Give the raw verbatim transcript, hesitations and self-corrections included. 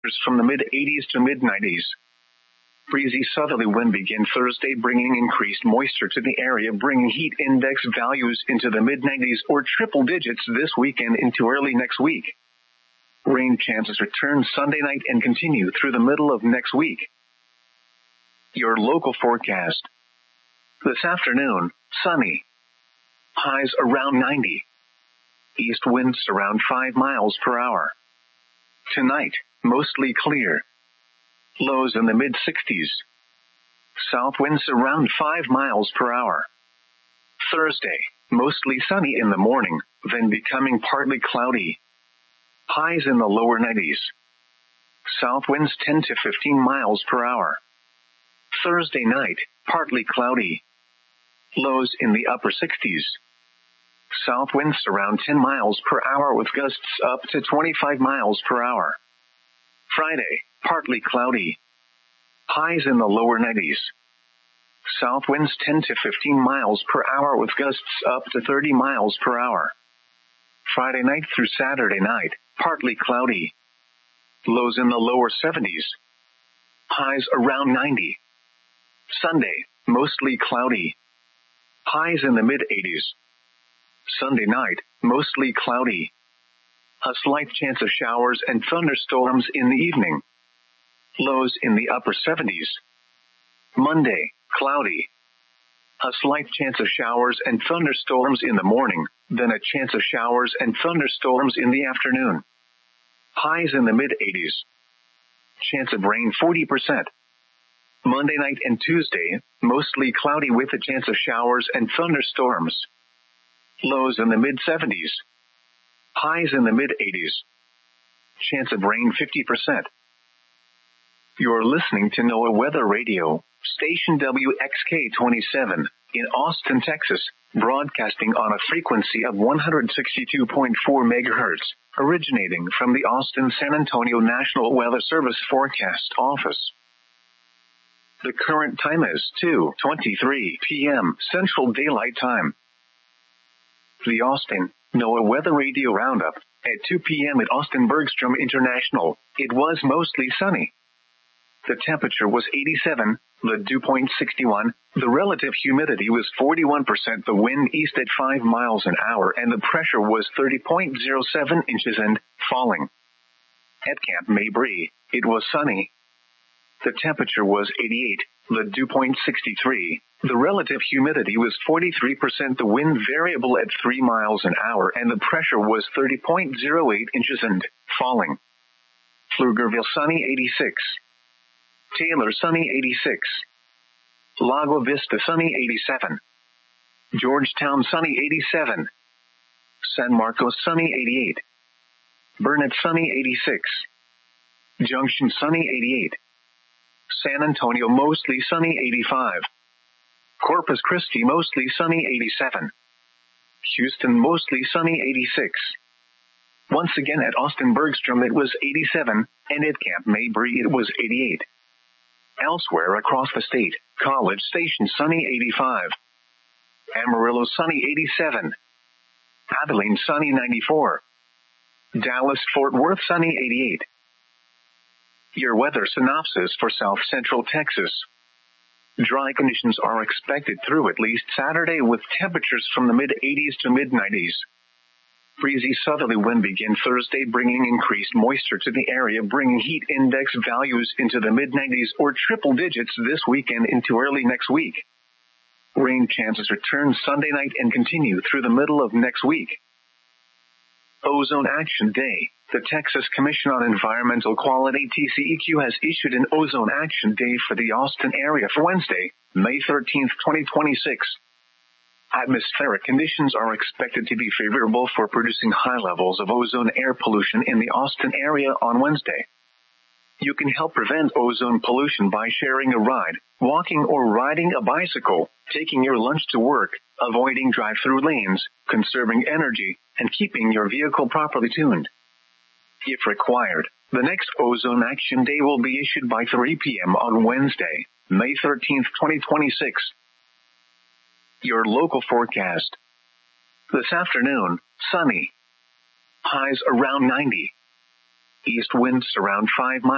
from the mid eighties to mid nineties. Breezy southerly wind begin Thursday, bringing increased moisture to the area, bringing heat index values into the mid nineties or triple digits this weekend into early next week. Rain chances return Sunday night and continue through the middle of next week. Your local forecast. This afternoon, sunny. Highs around ninety. East winds around five miles per hour. Tonight, mostly clear. Lows in the mid sixties. South winds around five miles per hour. Thursday, mostly sunny in the morning, then becoming partly cloudy. Highs in the lower nineties. South winds ten to fifteen miles per hour. Thursday night, partly cloudy. Lows in the upper sixties. South winds around ten miles per hour with gusts up to twenty-five miles per hour. Friday, partly cloudy. Highs in the lower nineties. South winds ten to fifteen miles per hour with gusts up to thirty miles per hour. Friday night through Saturday night, partly cloudy. Lows in the lower seventies. Highs around ninety. Sunday, mostly cloudy. Highs in the mid eighties. Sunday night, mostly cloudy. A slight chance of showers and thunderstorms in the evening. Lows in the upper seventies. Monday, cloudy. A slight chance of showers and thunderstorms in the morning, then a chance of showers and thunderstorms in the afternoon. Highs in the mid eighties. Chance of rain forty percent. Monday night and Tuesday, mostly cloudy with a chance of showers and thunderstorms. Lows in the mid seventies. Highs in the mid eighties. Chance of rain fifty percent. You're listening to NOAA Weather Radio, station W X K twenty-seven, in Austin, Texas, broadcasting on a frequency of one hundred sixty-two point four megahertz, originating from the Austin-San Antonio National Weather Service Forecast Office. The current time is two twenty-three p.m. Central Daylight Time. The Austin NOAA Weather Radio Roundup. At two p.m. at Austin Bergstrom International, it was mostly sunny. The temperature was eighty-seven, the dew point sixty-one, the relative humidity was forty-one percent, the wind east at five miles an hour, and the pressure was thirty point zero seven inches and falling. At Camp Mabry, it was sunny. The temperature was eighty-eight, the dew point sixty-three, the relative humidity was forty-three percent, the wind variable at three miles an hour, and the pressure was thirty point zero eight inches and falling. Pflugerville sunny eighty-six. Taylor sunny eighty-six. Lago Vista sunny eighty-seven. Georgetown sunny eighty-seven. San Marcos sunny eighty-eight. Burnett sunny eighty-six. Junction sunny eighty-eight. San Antonio mostly sunny eighty-five. Corpus Christi mostly sunny eighty-seven. Houston mostly sunny eighty-six. Once again at Austin Bergstrom it was eighty-seven, and at Camp Mabry it was eighty-eight. Elsewhere across the state, College Station sunny eighty-five. Amarillo sunny eighty-seven. Abilene sunny ninety-four. Dallas Fort Worth sunny eighty-eight. Your weather synopsis for South Central Texas. Dry conditions are expected through at least Saturday with temperatures from the mid eighties to mid nineties. Breezy southerly wind begin Thursday, bringing increased moisture to the area, bringing heat index values into the mid nineties or triple digits this weekend into early next week. Rain chances return Sunday night and continue through the middle of next week. Ozone Action Day. The Texas Commission on Environmental Quality T C E Q has issued an Ozone Action Day for the Austin area for Wednesday, May thirteenth, twenty twenty-six. Atmospheric conditions are expected to be favorable for producing high levels of ozone air pollution in the Austin area on Wednesday. You can help prevent ozone pollution by sharing a ride, walking or riding a bicycle, taking your lunch to work, avoiding drive-through lanes, conserving energy, and keeping your vehicle properly tuned. If required, the next Ozone Action Day will be issued by three p.m. on Wednesday, May thirteenth, twenty twenty-six. Your local forecast. This afternoon, sunny. Highs around ninety. East winds around five miles.